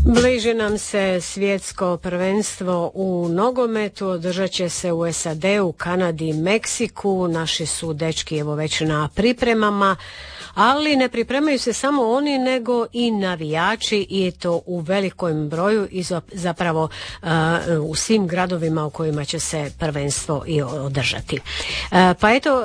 Bliži nam se svjetsko prvenstvo u nogometu, održat će se u SAD-u, Kanadi, Meksiku. Naši su dečki evo već na pripremama, ali ne pripremaju se samo oni nego i navijači i to u velikom broju i zapravo u svim gradovima u kojima će se prvenstvo i održati. Pa eto,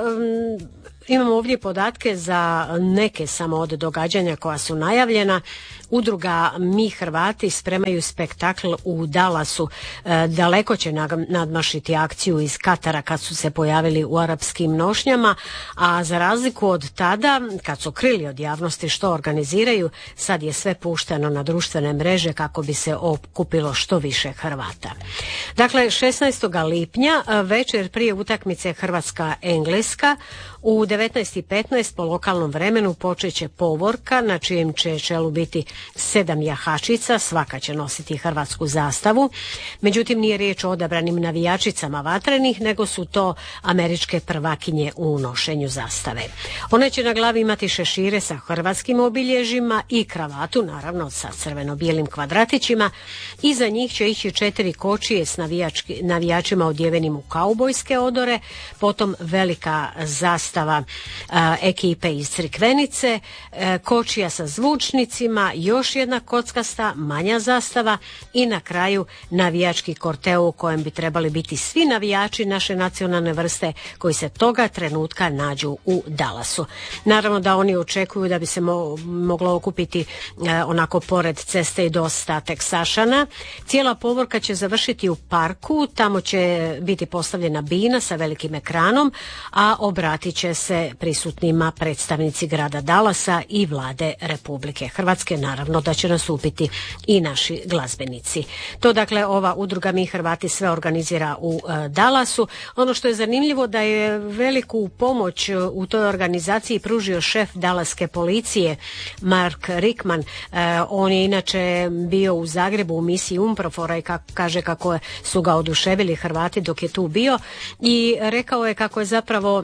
imamo ovdje podatke za neke samo od događanja koja su najavljena. Udruga Mi Hrvati spremaju spektakl u Dallasu. Daleko će nadmašiti akciju iz Katara kad su se pojavili u arapskim nošnjama, a za razliku od tada, kad su krili od javnosti što organiziraju, sad je sve pušteno na društvene mreže kako bi se okupilo što više Hrvata. Dakle, 16. lipnja, večer prije utakmice Hrvatska-Engleska, u 19:15 po lokalnom vremenu počet će povorka na čijem će čelu biti 7 jahačica, svaka će nositi hrvatsku zastavu. Međutim, nije riječ o odabranim navijačicama vatrenih, nego su to američke prvakinje u nošenju zastave. One će na glavi imati šešire sa hrvatskim obilježjima i kravatu, naravno sa crveno-bijelim kvadratićima. Iza njih će ići 4 kočije s navijačima odjevenim u kaubojske odore, potom velika zastava ekipe iz Crikvenice, kočija sa zvučnicima, još jedna kockasta, manja zastava i na kraju navijački korteo u kojem bi trebali biti svi navijači naše nacionalne vrste koji se toga trenutka nađu u Dallasu. Naravno da oni očekuju da bi se moglo okupiti onako pored ceste i dosta Teksašana. Cijela povorka će završiti u parku, tamo će biti postavljena bina sa velikim ekranom, a obratit će se prisutnima predstavnici grada Dallasa i vlade Republike Hrvatske, naravno da će nastupiti i naši glazbenici. To dakle ova udruga Mi Hrvati sve organizira u Dallasu. Ono što je zanimljivo da je veliku pomoć u toj organizaciji pružio šef Dallaske policije Mark Rickman. On je inače bio u Zagrebu u misiji UNPROFOR-a i kaže kako su ga oduševili Hrvati dok je tu bio i rekao je kako je zapravo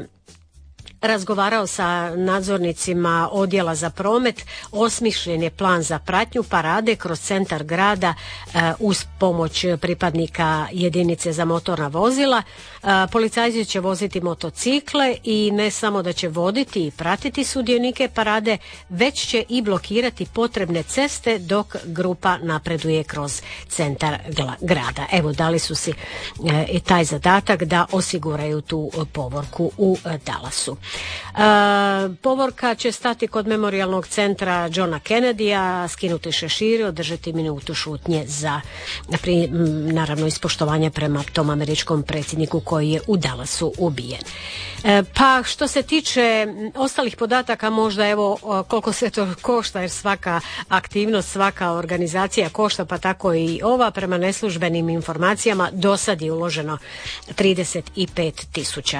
razgovarao sa nadzornicima odjela za promet, osmišljen je plan za pratnju parade kroz centar grada uz pomoć pripadnika jedinice za motorna vozila. Policajci će voziti motocikle i ne samo da će voditi i pratiti sudionike parade, već će i blokirati potrebne ceste dok grupa napreduje kroz centar grada. Evo, dali su si i taj zadatak da osiguraju tu povorku u Dallasu. Povorka će stati kod memorijalnog centra Johna Kennedyja, skinuti šešire, održati minutu šutnje za naravno ispoštovanje prema tom američkom predsjedniku koji je u Dallasu ubijen. Pa što se tiče ostalih podataka, možda evo koliko se to košta, jer svaka aktivnost, svaka organizacija košta, pa tako i ova. Prema neslužbenim informacijama do sad je uloženo $35,000.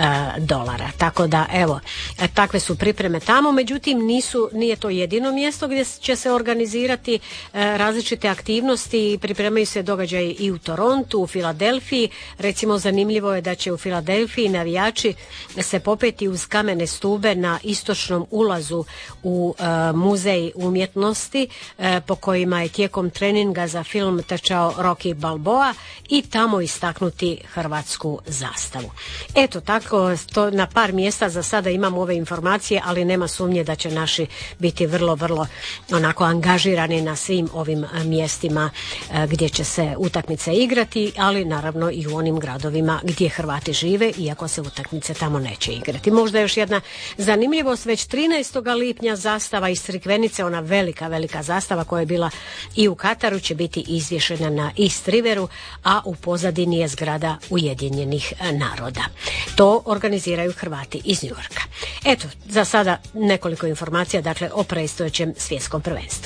Tako da evo, takve su pripreme tamo. Međutim, nije to jedino mjesto gdje će se organizirati različite aktivnosti. Pripremaju se događaji i u Torontu, u Filadelfiji. Recimo, zanimljivo je da će u Filadelfiji navijači se popeti uz kamene stube na istočnom ulazu u muzej umjetnosti po kojima je tijekom treninga za film trčao Rocky Balboa i tamo istaknuti hrvatsku zastavu. Eto, tako to na par mjesta za sada imamo ove informacije, ali nema sumnje da će naši biti vrlo, vrlo onako angažirani na svim ovim mjestima gdje će se utakmice igrati, ali naravno i u onim gradovima gdje Hrvati žive, iako se utakmice tamo neće igrati. Možda još jedna zanimljivost, već 13. lipnja zastava iz Crikvenice, ona velika, velika zastava koja je bila i u Kataru, će biti izvješena na East Riveru, a u pozadini je zgrada Ujedinjenih naroda. To organiziraju Hrvati iz New Yorka. Eto, za sada nekoliko informacija, dakle, o predstojećem svjetskom prvenstvu.